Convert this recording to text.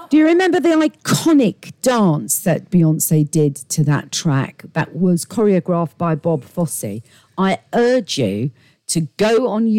Do you remember the iconic dance that Beyonce did to that track that was choreographed by Bob Fosse? I urge you to go on